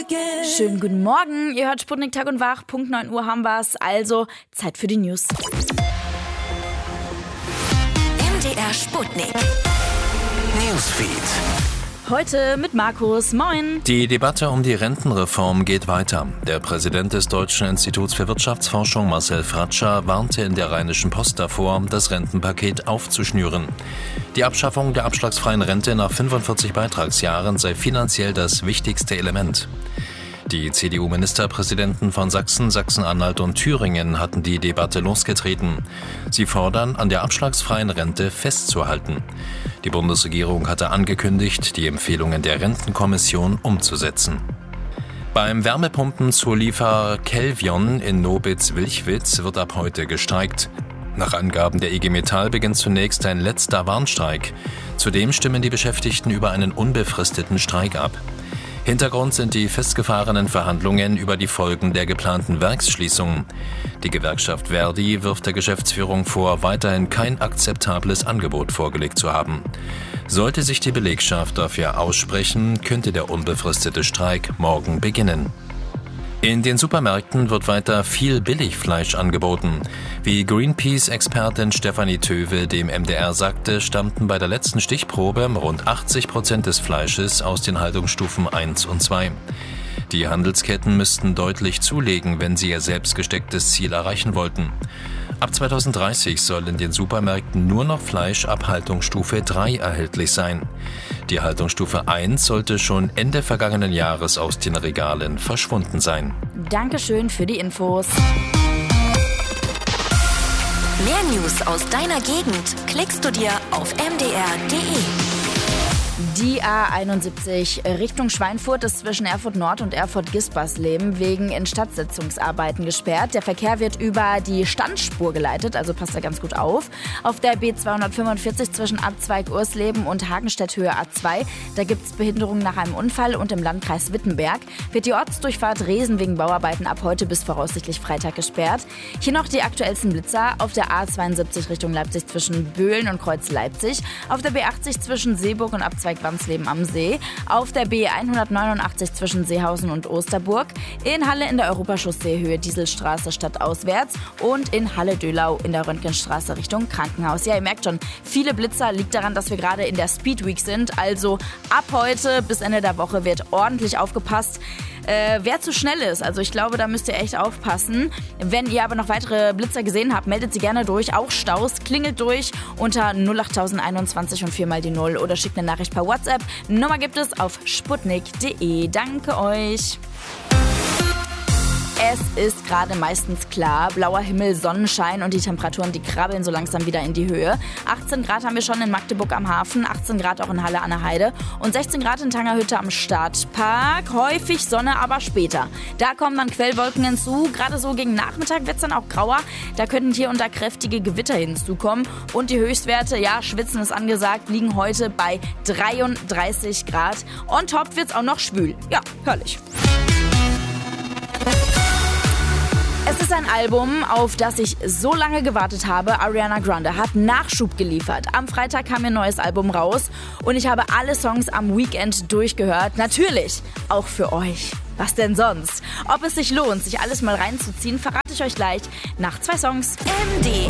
again. Schönen guten Morgen, ihr hört Sputnik Tag und Wach, Punkt 9 Uhr haben wir's, also Zeit für die News. MDR Sputnik Newsfeed. Heute mit Markus, moin. Die Debatte um die Rentenreform geht weiter. Der Präsident des Deutschen Instituts für Wirtschaftsforschung, Marcel Fratscher, warnte in der Rheinischen Post davor, das Rentenpaket aufzuschnüren. Die Abschaffung der abschlagsfreien Rente nach 45 Beitragsjahren sei finanziell das wichtigste Element. Die CDU-Ministerpräsidenten von Sachsen, Sachsen-Anhalt und Thüringen hatten die Debatte losgetreten. Sie fordern, an der abschlagsfreien Rente festzuhalten. Die Bundesregierung hatte angekündigt, die Empfehlungen der Rentenkommission umzusetzen. Beim Wärmepumpenzulieferer Kelvion in Nobitz-Wilchwitz wird ab heute gestreikt. Nach Angaben der IG Metall beginnt zunächst ein letzter Warnstreik. Zudem stimmen die Beschäftigten über einen unbefristeten Streik ab. Hintergrund sind die festgefahrenen Verhandlungen über die Folgen der geplanten Werksschließung. Die Gewerkschaft Verdi wirft der Geschäftsführung vor, weiterhin kein akzeptables Angebot vorgelegt zu haben. Sollte sich die Belegschaft dafür aussprechen, könnte der unbefristete Streik morgen beginnen. In den Supermärkten wird weiter viel Billigfleisch angeboten. Wie Greenpeace-Expertin Stefanie Töwe dem MDR sagte, stammten bei der letzten Stichprobe rund 80% des Fleisches aus den Haltungsstufen 1 und 2. Die Handelsketten müssten deutlich zulegen, wenn sie ihr selbst gestecktes Ziel erreichen wollten. Ab 2030 soll in den Supermärkten nur noch Fleisch ab Haltungsstufe 3 erhältlich sein. Die Haltungsstufe 1 sollte schon Ende vergangenen Jahres aus den Regalen verschwunden sein. Dankeschön für die Infos. Mehr News aus deiner Gegend klickst du dir auf mdr.de. Die A71 Richtung Schweinfurt ist zwischen Erfurt Nord und Erfurt-Gispersleben wegen Instandsetzungsarbeiten gesperrt. Der Verkehr wird über die Standspur geleitet, also passt da ganz gut auf. Auf der B245 zwischen Abzweig Ursleben und Hagenstedt-Höhe A2, da gibt es Behinderungen nach einem Unfall und im Landkreis Wittenberg wird die Ortsdurchfahrt Resen wegen Bauarbeiten ab heute bis voraussichtlich Freitag gesperrt. Hier noch die aktuellsten Blitzer auf der A72 Richtung Leipzig zwischen Böhlen und Kreuz Leipzig, auf der B80 zwischen Seeburg und Abzweig Wamsleben am See, auf der B189 zwischen Seehausen und Osterburg, in Halle in der Europachaussee-Höhe Dieselstraße stadtauswärts und in Halle-Dölau in der Röntgenstraße Richtung Krankenhaus. Ja, ihr merkt schon, viele Blitzer, liegt daran, dass wir gerade in der Speed Week sind, also ab heute bis Ende der Woche wird ordentlich aufgepasst. Wer zu schnell ist, also ich glaube, da müsst ihr echt aufpassen. Wenn ihr aber noch weitere Blitzer gesehen habt, meldet sie gerne durch. Auch Staus, klingelt durch unter 08021 und 4 mal die 0 oder schickt eine Nachricht per WhatsApp. Nummer gibt es auf sputnik.de. Danke euch. Es ist gerade meistens klar, blauer Himmel, Sonnenschein und die Temperaturen, die krabbeln so langsam wieder in die Höhe. 18 Grad haben wir schon in Magdeburg am Hafen, 18 Grad auch in Halle an der Heide und 16 Grad in Tangerhütte am Stadtpark. Häufig Sonne, aber später. Da kommen dann Quellwolken hinzu. Gerade so gegen Nachmittag wird es dann auch grauer. Da könnten hier und da kräftige Gewitter hinzukommen. Und die Höchstwerte, ja, Schwitzen ist angesagt, liegen heute bei 33 Grad. On top wird es auch noch schwül. Ja, herrlich. Es ist ein Album, auf das ich so lange gewartet habe. Ariana Grande hat Nachschub geliefert. Am Freitag kam ihr neues Album raus und ich habe alle Songs am Weekend durchgehört. Natürlich auch für euch. Was denn sonst? Ob es sich lohnt, sich alles mal reinzuziehen, verrate ich euch gleich nach 2 Songs. MDR